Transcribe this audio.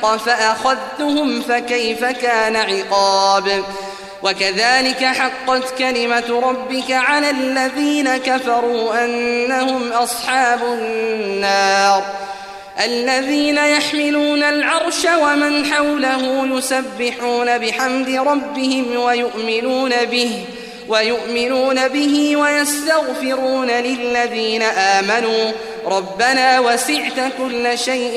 الحق فأخذتهم فكيف كان عقاب وكذلك حقت كلمة ربك على الذين كفروا أنهم أصحاب النار الذين يحملون العرش ومن حوله يسبحون بحمد ربهم ويؤمنون به ويستغفرون للذين آمنوا ربنا وسعت كل شيء